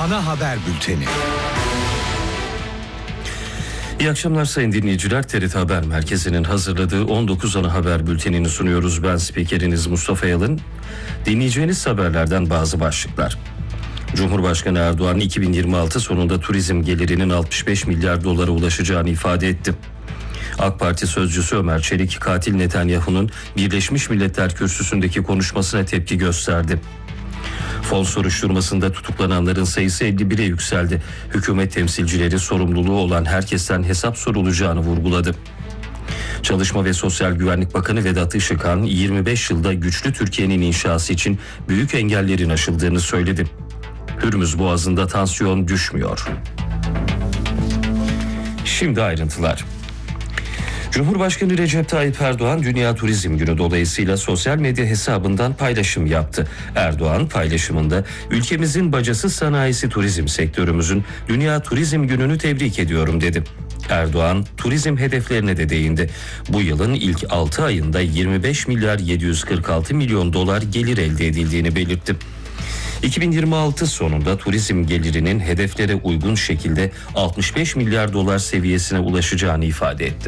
ana haber bülteni. İyi akşamlar sayın dinleyiciler. TRT Haber Merkezi'nin hazırladığı 19 ana haber bültenini sunuyoruz. Ben spikeriniz Mustafa Yalın. Dinleyeceğiniz haberlerden bazı başlıklar. Cumhurbaşkanı Erdoğan 2026 sonunda turizm gelirinin 65 milyar dolara ulaşacağını ifade etti. AK Parti sözcüsü Ömer Çelik, katil Netanyahu'nun Birleşmiş Milletler Kürsüsü'ndeki konuşmasına tepki gösterdi. Fon soruşturmasında tutuklananların sayısı 51'e yükseldi. Hükümet temsilcileri sorumluluğu olan herkesten hesap sorulacağını vurguladı. Çalışma ve Sosyal Güvenlik Bakanı Vedat Işıkhan, 25 yılda güçlü Türkiye'nin inşası için büyük engellerin aşıldığını söyledi. Hürmüz Boğazı'nda tansiyon düşmüyor. Şimdi ayrıntılar. Cumhurbaşkanı Recep Tayyip Erdoğan Dünya Turizm Günü dolayısıyla sosyal medya hesabından paylaşım yaptı. Erdoğan paylaşımında ülkemizin bacası sanayisi turizm sektörümüzün Dünya Turizm Günü'nü tebrik ediyorum dedi. Erdoğan turizm hedeflerine de değindi. Bu yılın ilk 6 ayında 25 milyar 746 milyon dolar gelir elde edildiğini belirtti. 2026 sonunda turizm gelirinin hedeflere uygun şekilde 65 milyar dolar seviyesine ulaşacağını ifade etti.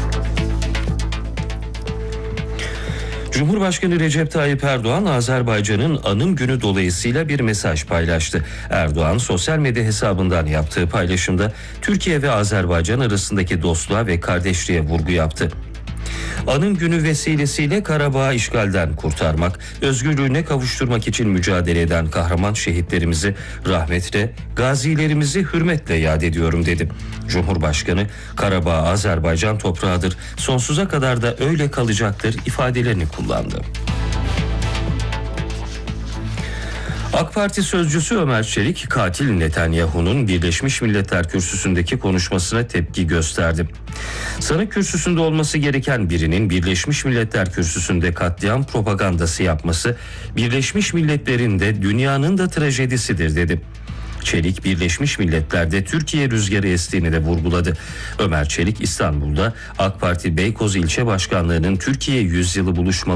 Cumhurbaşkanı Recep Tayyip Erdoğan, Azerbaycan'ın Anım Günü dolayısıyla bir mesaj paylaştı. Erdoğan, sosyal medya hesabından yaptığı paylaşımda Türkiye ve Azerbaycan arasındaki dostluğa ve kardeşliğe vurgu yaptı. Anım Günü vesilesiyle Karabağ'ı işgalden kurtarmak, özgürlüğüne kavuşturmak için mücadele eden kahraman şehitlerimizi rahmetle, gazilerimizi hürmetle yad ediyorum dedi. Cumhurbaşkanı, Karabağ Azerbaycan toprağıdır, sonsuza kadar da öyle kalacaktır ifadelerini kullandı. AK Parti sözcüsü Ömer Çelik, katil Netanyahu'nun Birleşmiş Milletler Kürsüsü'ndeki konuşmasına tepki gösterdi. Sanık kürsüsünde olması gereken birinin Birleşmiş Milletler Kürsüsü'nde katliam propagandası yapması, Birleşmiş Milletler'in de dünyanın da trajedisidir dedi. Çelik, Birleşmiş Milletler'de Türkiye rüzgarı estiğini de vurguladı. Ömer Çelik, İstanbul'da AK Parti Beykoz İlçe Başkanlığı'nın Türkiye Yüzyılı buluşmaları